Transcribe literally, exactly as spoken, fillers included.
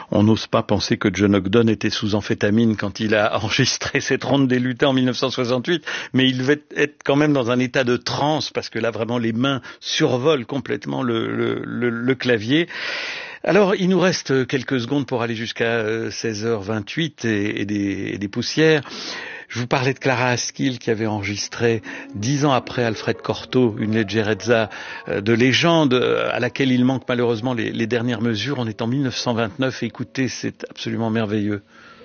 On n'ose pas penser que John Ogden était sous amphétamine quand il a enregistré cette ronde des lutins en mille neuf cent soixante-huit, mais il devait être quand même dans un état de transe, parce que là vraiment les mains survolent complètement le, le, le, le clavier. Alors, il nous reste quelques secondes pour aller jusqu'à seize heures vingt-huit et, et, des, et des poussières. Je vous parlais de Clara Askill qui avait enregistré dix ans après Alfred Cortot une leggerezza de légende à laquelle il manque malheureusement les, les dernières mesures. On est en mille neuf cent vingt-neuf. Écoutez, c'est absolument merveilleux.